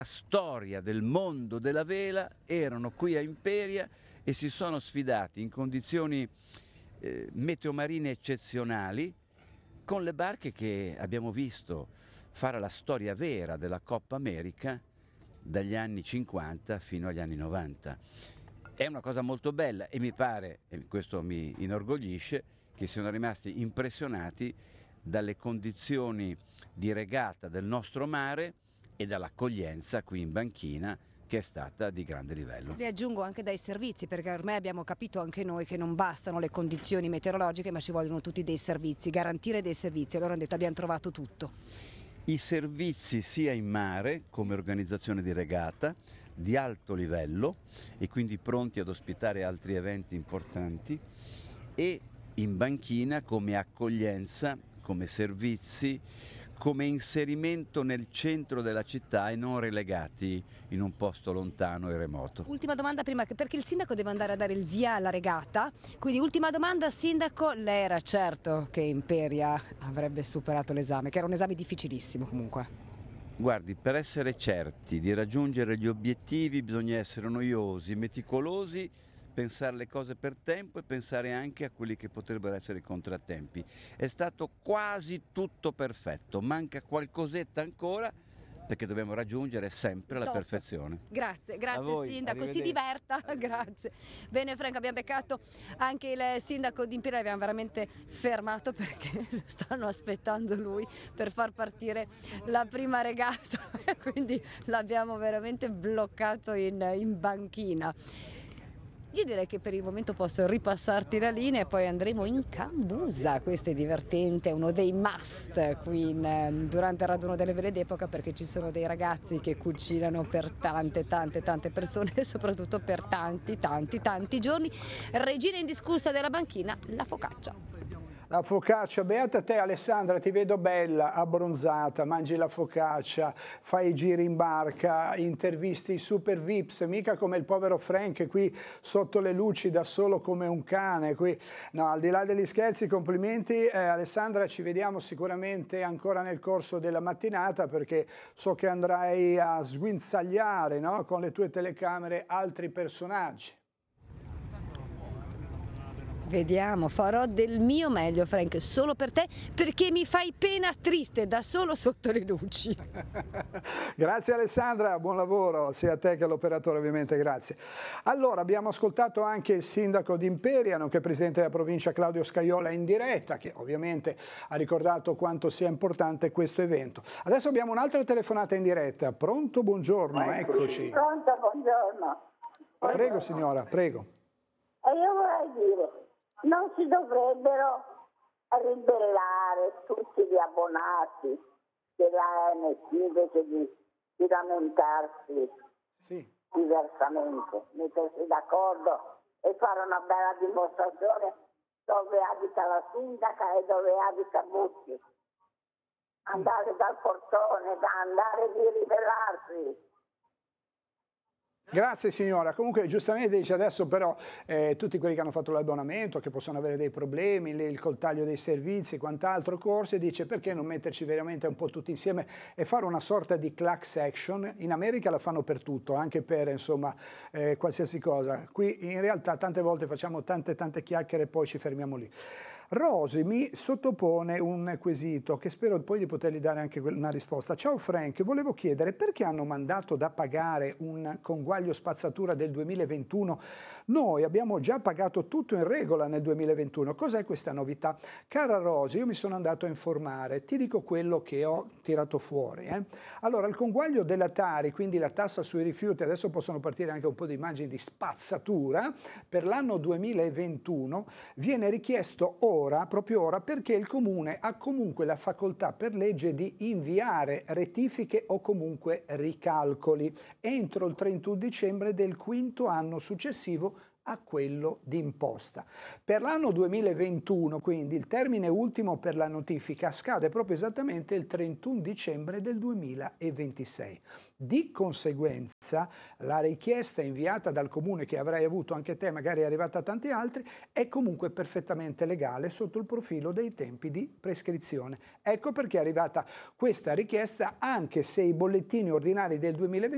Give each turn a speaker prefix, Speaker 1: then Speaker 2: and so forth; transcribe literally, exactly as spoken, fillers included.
Speaker 1: storia del mondo della vela erano qui a Imperia e si sono sfidati in condizioni eh, meteomarine eccezionali con le barche che abbiamo visto fare la storia vera della Coppa America dagli anni cinquanta fino agli anni novanta. È una cosa molto bella e mi pare, e questo mi inorgoglisce, che siano rimasti impressionati dalle condizioni di regata del nostro mare e dall'accoglienza qui in banchina, che è stata di grande livello.
Speaker 2: Le aggiungo anche dai servizi, perché ormai abbiamo capito anche noi che non bastano le condizioni meteorologiche, ma ci vogliono tutti dei servizi, garantire dei servizi. Allora hanno detto abbiamo trovato tutto.
Speaker 1: I servizi sia in mare come organizzazione di regata di alto livello e quindi pronti ad ospitare altri eventi importanti, e in banchina come accoglienza, come servizi, come inserimento nel centro della città e non relegati in un posto lontano e remoto.
Speaker 2: Ultima domanda prima, perché il sindaco deve andare a dare il via alla regata, quindi ultima domanda, sindaco, lei era certo che Imperia avrebbe superato l'esame, che era un esame difficilissimo comunque?
Speaker 1: Guardi, per essere certi di raggiungere gli obiettivi bisogna essere noiosi, meticolosi, pensare le cose per tempo e pensare anche a quelli che potrebbero essere i contrattempi. È stato quasi tutto perfetto, manca qualcosetta ancora perché dobbiamo raggiungere sempre la
Speaker 2: Top.
Speaker 1: perfezione.
Speaker 2: Grazie, grazie
Speaker 1: voi,
Speaker 2: sindaco, si diverta, grazie. Bene Franco, abbiamo beccato anche il sindaco di Imperia, l'abbiamo veramente fermato perché lo stanno aspettando lui per far partire la prima regata, quindi l'abbiamo veramente bloccato in, in banchina. Io direi che per il momento posso ripassarti la linea e poi andremo in cambusa. Questo è divertente, è uno dei must qui in, durante il raduno delle vele d'epoca, perché ci sono dei ragazzi che cucinano per tante tante tante persone e soprattutto per tanti tanti tanti giorni. Regina indiscussa della banchina, la focaccia.
Speaker 3: La focaccia, beata te Alessandra, ti vedo bella, abbronzata, mangi la focaccia, fai i giri in barca, intervisti i super vips, mica come il povero Frank qui sotto le luci da solo come un cane. Qui. No, al di là degli scherzi, complimenti eh, Alessandra, ci vediamo sicuramente ancora nel corso della mattinata, perché so che andrai a sguinzagliare, no, con le tue telecamere altri personaggi.
Speaker 2: Vediamo, farò del mio meglio Frank, solo per te, perché mi fai pena triste da solo sotto le luci.
Speaker 3: Grazie Alessandra, buon lavoro sia a te che all'operatore ovviamente, grazie. Allora abbiamo ascoltato anche il sindaco di Imperia, nonché presidente della provincia Claudio Scajola in diretta, che ovviamente ha ricordato quanto sia importante questo evento. Adesso abbiamo un'altra telefonata in diretta. Pronto? Buongiorno, eccoci.
Speaker 4: Pronto, buongiorno.
Speaker 3: Prego signora, prego.
Speaker 4: E io vorrei dire, non si dovrebbero ribellare tutti gli abbonati della A N T invece di, di lamentarsi
Speaker 3: sì.
Speaker 4: diversamente, mettersi d'accordo e fare una bella dimostrazione dove abita la sindaca e dove abita Bucci. Andare dal portone, andare di ribellarsi.
Speaker 3: Grazie signora, comunque giustamente dice adesso però eh, tutti quelli che hanno fatto l'abbonamento, che possono avere dei problemi, il coltaglio dei servizi, quant'altro, corsi, dice perché non metterci veramente un po' tutti insieme e fare una sorta di class action. In America la fanno per tutto, anche per insomma eh, qualsiasi cosa. Qui in realtà tante volte facciamo tante tante chiacchiere e poi ci fermiamo lì. Rosi mi sottopone un quesito che spero poi di potergli dare anche una risposta. Ciao Frank, volevo chiedere perché hanno mandato da pagare un conguaglio spazzatura del duemilaventuno? Noi abbiamo già pagato tutto in regola nel duemilaventuno. Cos'è questa novità? Cara Rosi, io mi sono andato a informare, ti dico quello che ho tirato fuori. Eh? Allora, il conguaglio della Tari, quindi la tassa sui rifiuti, adesso possono partire anche un po' di immagini di spazzatura, per l'anno duemilaventuno viene richiesto ora Ora, proprio ora, perché il Comune ha comunque la facoltà per legge di inviare rettifiche o comunque ricalcoli entro il trentuno dicembre del quinto anno successivo a quello d'imposta. Per l'anno duemilaventuno, quindi, il termine ultimo per la notifica scade proprio esattamente il trentuno dicembre del duemilaventisei. Di conseguenza, la richiesta inviata dal Comune, che avrai avuto anche te, magari è arrivata a tanti altri, è comunque perfettamente legale sotto il profilo dei tempi di prescrizione. Ecco perché è arrivata questa richiesta, anche se i bollettini ordinari del duemilaventi